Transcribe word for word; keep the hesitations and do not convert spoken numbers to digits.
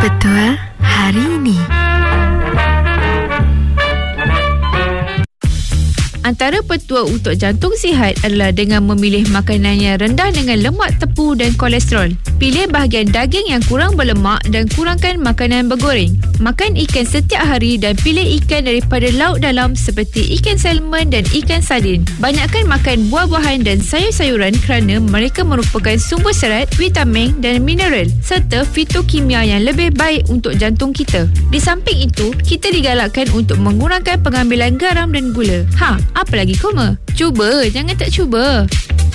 Petua hari ini. Antara petua untuk jantung sihat adalah dengan memilih makanan yang rendah dengan lemak tepu dan kolesterol. Pilih bahagian daging yang kurang berlemak dan kurangkan makanan bergoreng. Makan ikan setiap hari dan pilih ikan daripada laut dalam seperti ikan salmon dan ikan sardin. Banyakkan makan buah-buahan dan sayur-sayuran kerana mereka merupakan sumber serat, vitamin dan mineral serta fitokimia yang lebih baik untuk jantung kita. Di samping itu, kita digalakkan untuk mengurangkan pengambilan garam dan gula. Ha, apa lagi koma? Cuba, jangan tak cuba.